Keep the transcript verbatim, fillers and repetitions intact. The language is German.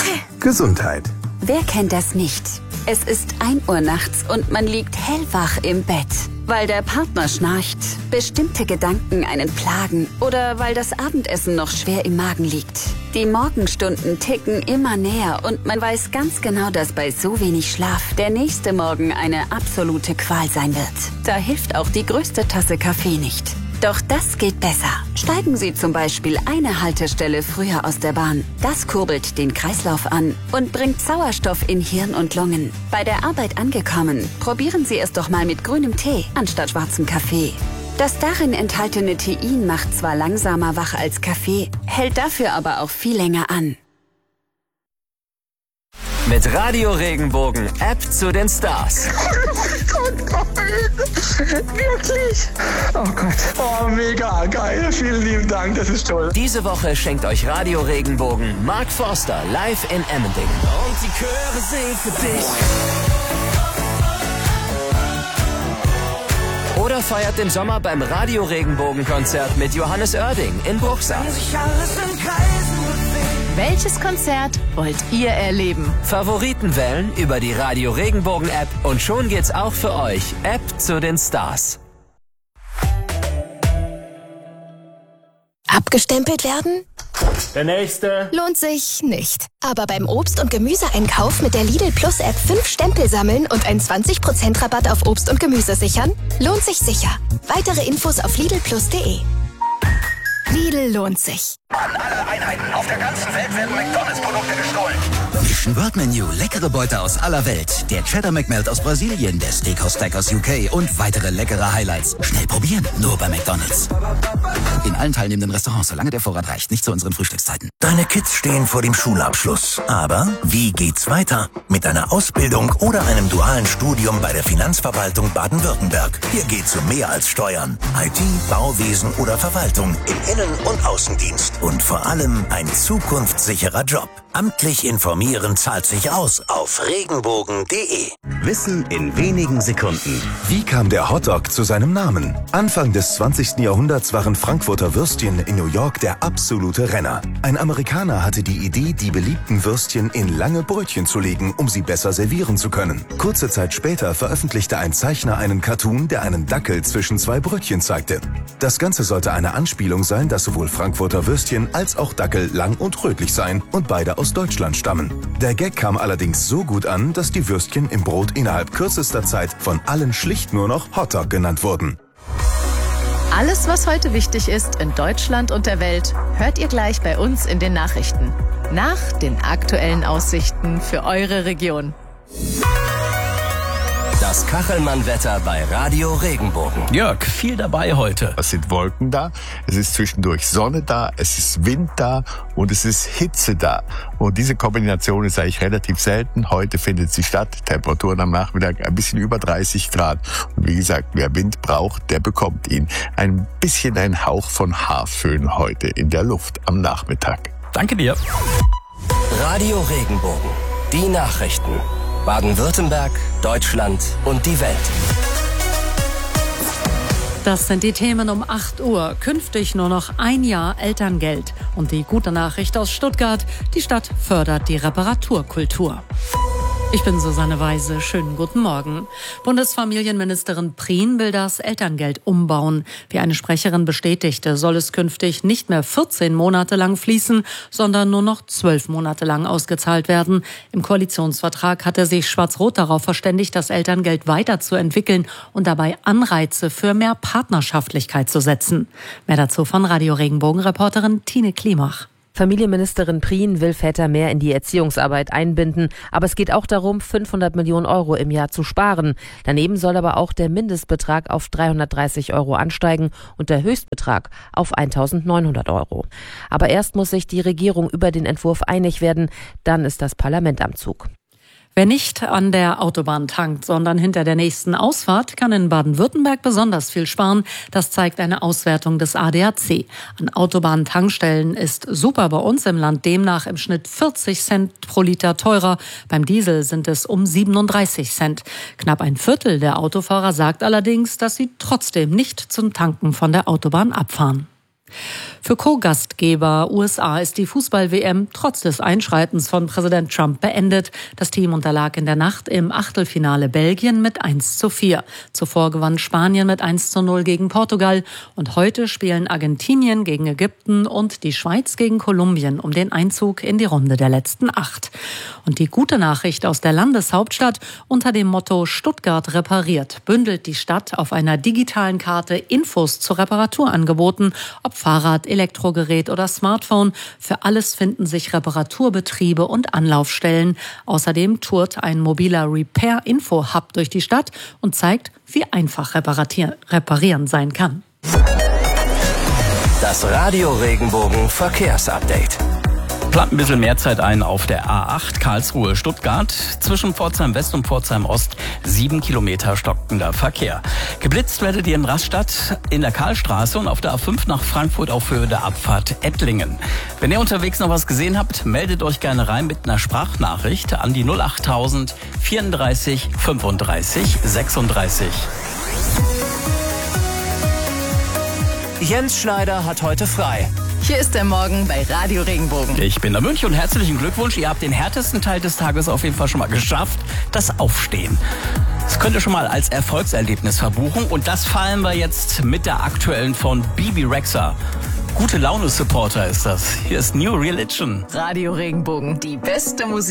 Gesundheit. Wer kennt das nicht? Es ist ein Uhr nachts und man liegt hellwach im Bett, weil der Partner schnarcht, bestimmte Gedanken einen plagen oder weil das Abendessen noch schwer im Magen liegt. Die Morgenstunden ticken immer näher und man weiß ganz genau, dass bei so wenig Schlaf der nächste Morgen eine absolute Qual sein wird. Da hilft auch die größte Tasse Kaffee nicht. Doch das geht besser. Steigen Sie zum Beispiel eine Haltestelle früher aus der Bahn. Das kurbelt den Kreislauf an und bringt Sauerstoff in Hirn und Lungen. Bei der Arbeit angekommen, probieren Sie es doch mal mit grünem Tee anstatt schwarzem Kaffee. Das darin enthaltene Tein macht zwar langsamer wach als Kaffee, hält dafür aber auch viel länger an. Mit Radio Regenbogen, App zu den Stars. Oh Gott, nein. Wirklich? Oh Gott. Oh, mega geil. Vielen lieben Dank, das ist toll. Diese Woche schenkt euch Radio Regenbogen Mark Forster live in Emmendingen. Und die Chöre singen für dich. Oder feiert den Sommer beim Radio Regenbogen Konzert mit Johannes Oerding in Bruchsal. Welches Konzert wollt ihr erleben? Favoriten wählen über die Radio Regenbogen App und schon geht's auch für euch. App zu den Stars. Abgestempelt werden? Der nächste. Lohnt sich nicht. Aber beim Obst- und Gemüseeinkauf mit der Lidl Plus App fünf Stempel sammeln und einen zwanzig Prozent Rabatt auf Obst und Gemüse sichern? Lohnt sich sicher. Weitere Infos auf lidl plus punkt de. Lidl lohnt sich. An alle Einheiten auf der ganzen Welt werden McDonalds-Produkte gestohlen. Mission Word Menu, leckere Beute aus aller Welt. Der Cheddar McMelt aus Brasilien, der Steakhouse Stack aus U K und weitere leckere Highlights. Schnell probieren, nur bei McDonalds. In allen teilnehmenden Restaurants, solange der Vorrat reicht, nicht zu unseren Frühstückszeiten. Deine Kids stehen vor dem Schulabschluss. Aber wie geht's weiter? Mit einer Ausbildung oder einem dualen Studium bei der Finanzverwaltung Baden-Württemberg. Hier geht's um mehr als Steuern. I T, Bauwesen oder Verwaltung im Innen- und Außendienst. Und vor allem ein zukunftssicherer Job. Amtlich informieren zahlt sich aus auf regenbogen punkt de. Wissen in wenigen Sekunden. Wie kam der Hotdog zu seinem Namen? Anfang des zwanzigsten Jahrhunderts waren Frankfurter Würstchen in New York der absolute Renner. Ein Amerikaner hatte die Idee, die beliebten Würstchen in lange Brötchen zu legen, um sie besser servieren zu können. Kurze Zeit später veröffentlichte ein Zeichner einen Cartoon, der einen Dackel zwischen zwei Brötchen zeigte. Das Ganze sollte eine Anspielung sein, dass sowohl Frankfurter Würstchen als auch Dackel lang und rötlich seien und beide aus Deutschland stammen. Der Gag kam allerdings so gut an, dass die Würstchen im Brot innerhalb kürzester Zeit von allen schlicht nur noch Hotdog genannt wurden. Alles, was heute wichtig ist in Deutschland und der Welt, hört ihr gleich bei uns in den Nachrichten. Nach den aktuellen Aussichten für eure Region. Das Kachelmann-Wetter bei Radio Regenbogen. Jörg, viel dabei heute. Es sind Wolken da, es ist zwischendurch Sonne da, es ist Wind da und es ist Hitze da. Und diese Kombination ist eigentlich relativ selten. Heute findet sie statt. Temperaturen am Nachmittag ein bisschen über dreißig Grad. Und wie gesagt, wer Wind braucht, der bekommt ihn. Ein bisschen ein Hauch von Haarföhn heute in der Luft am Nachmittag. Danke dir. Radio Regenbogen. Die Nachrichten. Baden-Württemberg, Deutschland und die Welt. Das sind die Themen um acht Uhr. Künftig nur noch ein Jahr Elterngeld. Und die gute Nachricht aus Stuttgart: Die Stadt fördert die Reparaturkultur. Ich bin Susanne Weise. Schönen guten Morgen. Bundesfamilienministerin Prien will das Elterngeld umbauen. Wie eine Sprecherin bestätigte, soll es künftig nicht mehr vierzehn Monate lang fließen, sondern nur noch zwölf Monate lang ausgezahlt werden. Im Koalitionsvertrag hatte sich Schwarz-Rot darauf verständigt, das Elterngeld weiterzuentwickeln und dabei Anreize für mehr Partnerschaftlichkeit zu setzen. Mehr dazu von Radio Regenbogen-Reporterin Tine Klimach. Familienministerin Prien will Väter mehr in die Erziehungsarbeit einbinden. Aber es geht auch darum, fünfhundert Millionen Euro im Jahr zu sparen. Daneben soll aber auch der Mindestbetrag auf dreihundertdreißig Euro ansteigen und der Höchstbetrag auf eintausendneunhundert Euro. Aber erst muss sich die Regierung über den Entwurf einig werden. Dann ist das Parlament am Zug. Wer nicht an der Autobahn tankt, sondern hinter der nächsten Ausfahrt, kann in Baden-Württemberg besonders viel sparen. Das zeigt eine Auswertung des A D A C. An Autobahntankstellen ist super bei uns im Land demnach im Schnitt vierzig Cent pro Liter teurer. Beim Diesel sind es um siebenunddreißig Cent. Knapp ein Viertel der Autofahrer sagt allerdings, dass sie trotzdem nicht zum Tanken von der Autobahn abfahren. Für Co-Gastgeber U S A ist die Fußball-W M trotz des Einschreitens von Präsident Trump beendet. Das Team unterlag in der Nacht im Achtelfinale Belgien mit eins zu vier. Zuvor gewann Spanien mit eins zu null gegen Portugal. Und heute spielen Argentinien gegen Ägypten und die Schweiz gegen Kolumbien um den Einzug in die Runde der letzten acht. Und die gute Nachricht aus der Landeshauptstadt: Unter dem Motto Stuttgart repariert bündelt die Stadt auf einer digitalen Karte Infos zu Reparaturangeboten, ob Fahrrad, Elektrogerät oder Smartphone. Für alles finden sich Reparaturbetriebe und Anlaufstellen. Außerdem tourt ein mobiler Repair-Info-Hub durch die Stadt und zeigt, wie einfach reparieren sein kann. Das Radio Regenbogen Verkehrsupdate. Plant ein bisschen mehr Zeit ein auf der A acht Karlsruhe-Stuttgart. Zwischen Pforzheim West und Pforzheim Ost sieben Kilometer stockender Verkehr. Geblitzt werdet ihr in Rastatt in der Karlstraße und auf der A fünf nach Frankfurt auf Höhe der Abfahrt Ettlingen. Wenn ihr unterwegs noch was gesehen habt, meldet euch gerne rein mit einer Sprachnachricht an die null achttausend vierunddreißig fünfunddreißig sechsunddreißig. Jens Schneider hat heute frei. Hier ist der Morgen bei Radio Regenbogen. Ich bin der Münch und herzlichen Glückwunsch. Ihr habt den härtesten Teil des Tages auf jeden Fall schon mal geschafft, das Aufstehen. Das könnt ihr schon mal als Erfolgserlebnis verbuchen. Und das feiern wir jetzt mit der aktuellen von Bibi Rexha. Gute Laune-Supporter ist das. Hier ist New Religion. Radio Regenbogen, die beste Musik.